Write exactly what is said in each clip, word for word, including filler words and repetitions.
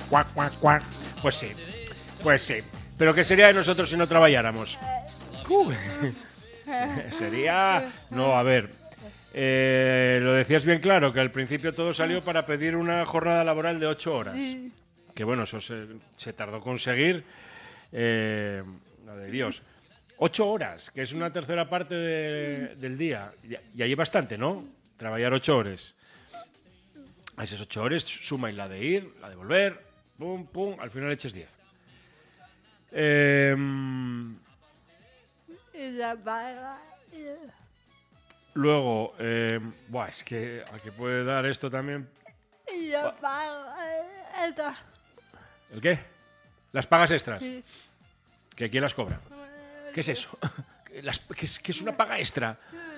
cuac, cuac, cuac. Pues sí, pues sí. Pero ¿qué sería de nosotros si no trabajáramos? Uh, sería... No, a ver... Eh, lo decías bien claro, que al principio todo salió para pedir una jornada laboral de ocho horas. Que bueno, eso se, se tardó conseguir... Eh, la de Dios. Ocho horas, que es una tercera parte de, del día. Y, y ahí bastante, ¿no? Trabajar ocho horas. A esas ocho horas suma y la de ir, la de volver, pum, pum, al final eches diez. Eh, luego, eh, buah, es que a que puede dar esto también. ¿El qué? Las pagas extras. Sí. ¿Que quién las cobra? ¿Qué es eso? Las, ¿qué, es, ¿Qué es una paga extra?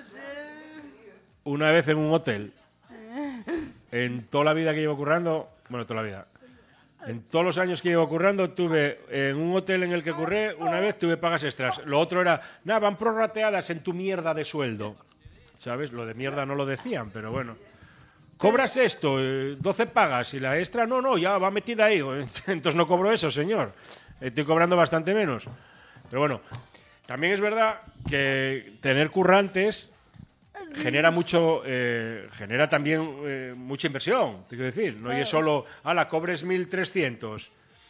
Una vez en un hotel, en toda la vida que llevo currando, bueno, toda la vida, en todos los años que llevo currando, tuve en un hotel en el que curré, una vez tuve pagas extras. Lo otro era, nada, van prorrateadas en tu mierda de sueldo. ¿Sabes? Lo de mierda no lo decían, pero bueno. ¿Cobras esto? Eh, doce pagas y la extra, no, no, ya va metida ahí. Entonces no cobro eso, señor. Estoy cobrando bastante menos. Pero bueno, también es verdad que tener currantes genera mucho, eh, genera también eh, mucha inversión, te quiero decir. No es solo, ala, cobres mil trescientos.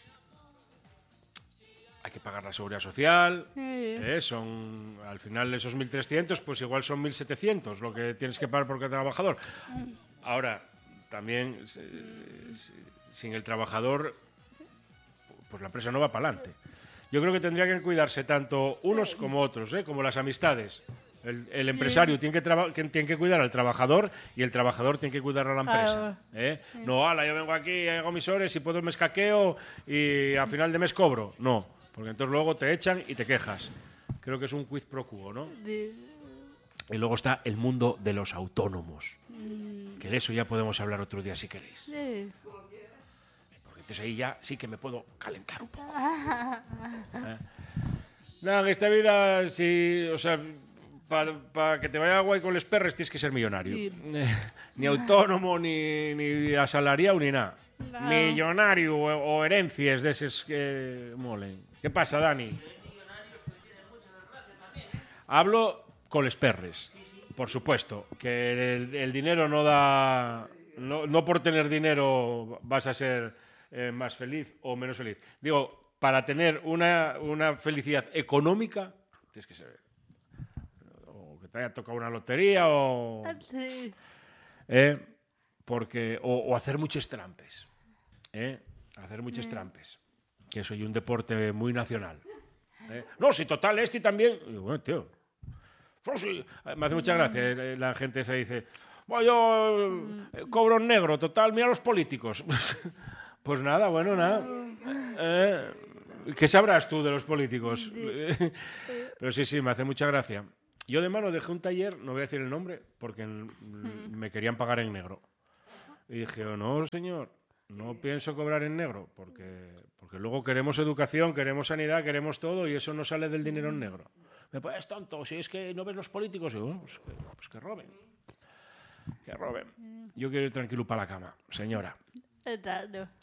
Hay que pagar la seguridad social, eh, son, al final esos mil trescientos, pues igual son mil setecientos lo que tienes que pagar por cada trabajador. Ahora, también, eh, sin el trabajador, pues la empresa no va para adelante. Yo creo que tendría que cuidarse tanto unos como otros, ¿eh? Como las amistades. El, el empresario tiene que, traba- que tiene que cuidar al trabajador y el trabajador tiene que cuidar a la empresa. ¿eh? No, ala, yo vengo aquí, hago mis horas y puedo me escaqueo y a final de mes cobro. No, porque entonces luego te echan y te quejas. Creo que es un quid pro quo, ¿no? Y luego está el mundo de los autónomos. Que de eso ya podemos hablar otro día si queréis. Porque entonces ahí ya sí que me puedo calentar un poco. ¿Eh? Nada, en esta vida, si, o sea, para pa que te vaya guay con los perros tienes que ser millonario. Sí. Ni autónomo, ni, ni asalariado, ni nada. No. Millonario o, o herencias de esos que molen. ¿Qué pasa, Dani? Hablo con los perres, por supuesto, que el, el dinero no da... No, no por tener dinero vas a ser eh, más feliz o menos feliz. Digo, para tener una, una felicidad económica, tienes que ser... O que te haya tocado una lotería o... Sí. Eh, porque, o, o hacer muchos trampes. Eh, hacer muchos trampes. Que soy un deporte muy nacional. Eh, no, si total, este también... Y digo, bueno, tío... Oh, sí. Me hace mucha gracia eh, la gente se dice, bueno, yo eh, cobro en negro, total, mira los políticos. Pues nada, bueno, nada. Eh, ¿Qué sabrás tú de los políticos? Pero sí, sí, me hace mucha gracia. Yo de mano dejé un taller, no voy a decir el nombre, porque me querían pagar en negro. Y dije, oh, no, señor, no pienso cobrar en negro, porque, porque luego queremos educación, queremos sanidad, queremos todo, y eso no sale del dinero en negro. Me pones tonto, si es que no ves los políticos, y digo, bueno, pues, que, pues que roben. Que roben. Yo quiero ir tranquilo para la cama, señora. Exacto.